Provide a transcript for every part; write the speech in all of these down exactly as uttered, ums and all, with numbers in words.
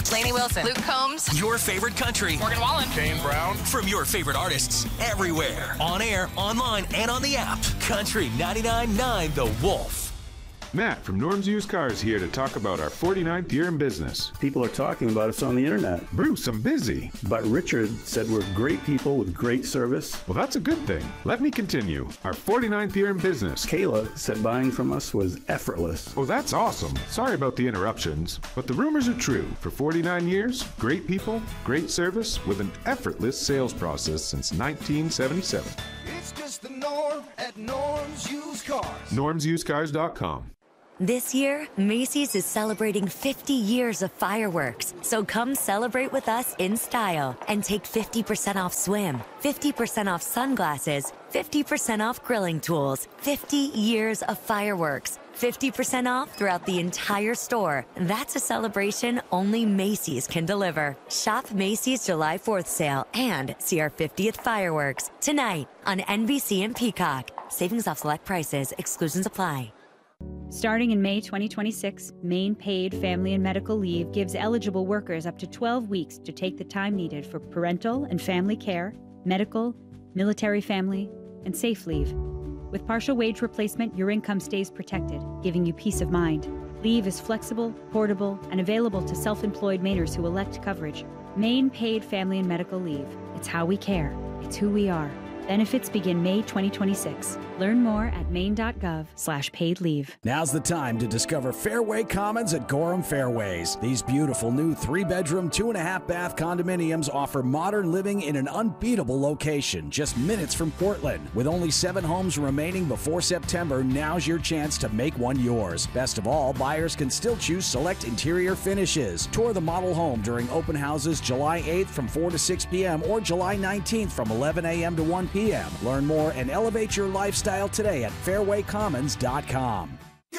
Lainey Wilson. Luke Combs. Your favorite country. Morgan Wallen. Kane Brown. From your favorite artists everywhere. On air, online, and on the app. Country ninety-nine point nine The Wolf. Matt from Norm's Used Cars here to talk about our forty-ninth year in business. People are talking about us on the internet. Bruce, I'm busy. But Richard said we're great people with great service. Well, that's a good thing. Let me continue. Our forty-ninth year in business. Kayla said buying from us was effortless. Oh, that's awesome. Sorry about the interruptions, but the rumors are true. For forty-nine years, great people, great service, with an effortless sales process since nineteen seventy-seven. It's just the norm at Norm's Used Cars. Norms Used Cars dot com. This year, Macy's is celebrating fifty years of fireworks. So come celebrate with us in style and take fifty percent off swim, fifty percent off sunglasses, fifty percent off grilling tools, fifty years of fireworks, fifty percent off throughout the entire store. That's a celebration only Macy's can deliver. Shop Macy's July fourth sale and see our fiftieth fireworks tonight on N B C and Peacock. Savings off select prices. Exclusions apply. Starting in May twenty twenty-six, Maine Paid Family and Medical Leave gives eligible workers up to twelve weeks to take the time needed for parental and family care, medical, military family, and safe leave. With partial wage replacement, your income stays protected, giving you peace of mind. Leave is flexible, portable, and available to self-employed Mainers who elect coverage. Maine Paid Family and Medical Leave. It's how we care. It's who we are. Benefits begin May twenty twenty-six. Learn more at maine.gov slash paid leave. Now's the time to discover Fairway Commons at Gorham Fairways. These beautiful new three-bedroom, two-and-a-half-bath condominiums offer modern living in an unbeatable location, just minutes from Portland. With only seven homes remaining before September, now's your chance to make one yours. Best of all, buyers can still choose select interior finishes. Tour the model home during open houses July eighth from four to six p.m. or July nineteenth from eleven a.m. to one p.m. Learn more and elevate your lifestyle today at fairway commons dot com.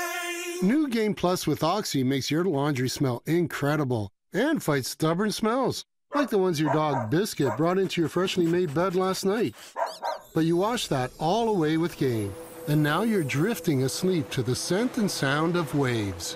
New Game Plus with Oxy makes your laundry smell incredible and fights stubborn smells, like the ones your dog Biscuit brought into your freshly made bed last night. But you wash that all away with Game, and now you're drifting asleep to the scent and sound of waves.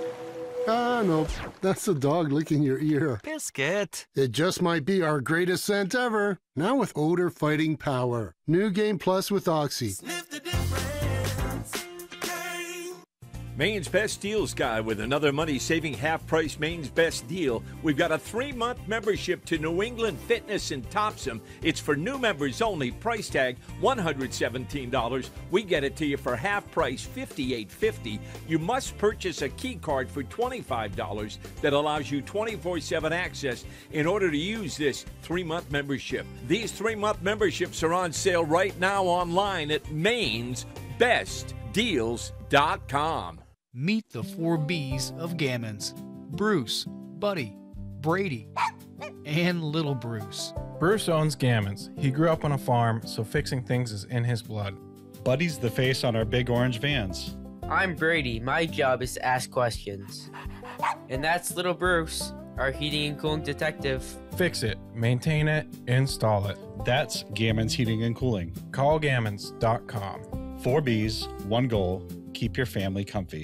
Ah, no, that's the dog licking your ear. Biscuit. It just might be our greatest scent ever. Now with odor-fighting power. New Game Plus with Oxy. Sniff the difference. Game. Maine's Best Deals Guy with another money-saving half-price Maine's Best Deal. We've got a three-month membership to New England Fitness in Topsom. It's for new members only. Price tag one hundred seventeen dollars. We get it to you for half price, fifty-eight fifty. You must purchase a key card for twenty-five dollars that allows you twenty-four seven access in order to use this three-month membership. These three-month memberships are on sale right now online at mains best deals dot com. Meet the four B's of Gammons: Bruce, Buddy, Brady, and Little Bruce. Bruce owns Gammons. He grew up on a farm, so fixing things is in his blood. Buddy's the face on our big orange vans. I'm Brady. My job is to ask questions. And that's Little Bruce, our heating and cooling detective. Fix it, maintain it, install it. That's Gammons Heating and Cooling. Call gammons dot com. Four B's, one goal: keep your family comfy.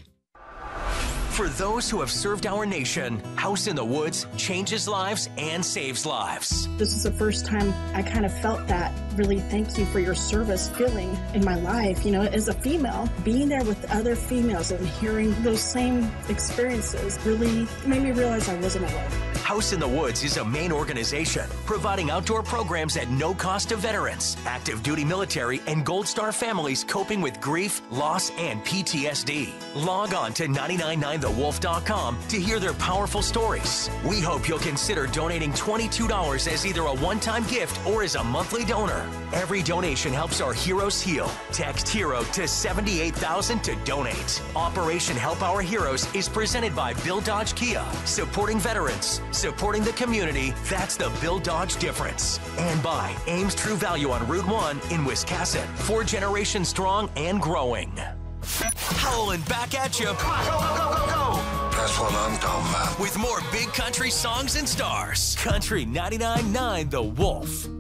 For those who have served our nation, House in the Woods changes lives and saves lives. This is the first time I kind of felt that really thank you for your service feeling in my life. You know, as a female, being there with other females and hearing those same experiences really made me realize I wasn't alone. House in the Woods is a Maine organization providing outdoor programs at no cost to veterans, active duty military, and Gold Star families coping with grief, loss, and P T S D. Log on to nine nine nine the wolf dot com to hear their powerful stories. We hope you'll consider donating twenty-two dollars as either a one-time gift or as a monthly donor. Every donation helps our heroes heal. Text HERO to seventy-eight thousand to donate. Operation Help Our Heroes is presented by Bill Dodge Kia, supporting veterans, supporting the community. That's the Bill Dodge difference. And by Ames True Value on Route one in Wiscasset. Four generations strong and growing. Howlin' back at you. Come on, go, go, go, go, go. That's what I'm talking about. With more big country songs and stars. Country ninety-nine point nine The Wolf.